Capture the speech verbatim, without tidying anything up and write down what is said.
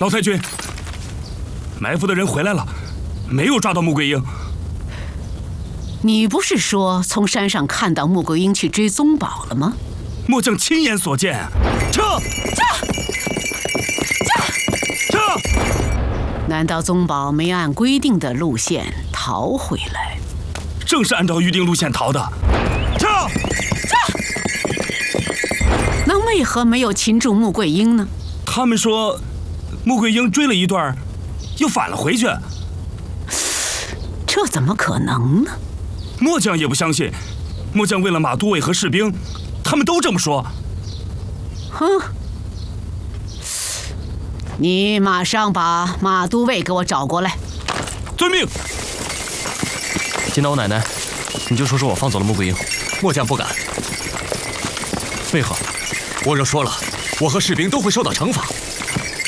老太君，埋伏的人回来了，没有抓到穆桂英。 你不是说从山上看到穆桂英去追宗宝了吗？ 末将亲眼所见。撤！ 撤！ 撤！ 难道宗宝没按规定的路线逃回来？ 正是按照预定路线逃的。撤！ 撤！那为何没有擒住穆桂英呢？ 他们说，穆桂英追了一段，又返了回去。 这怎么可能呢？ 末将也不相信。末将为了马都尉和士兵，他们都这么说。 哼！你马上把马都尉给我找过来。 遵命。 金刀奶奶，你就说说我放走了穆桂英。 末将不敢。 为何？ 我若说了，我和士兵都会受到惩罚。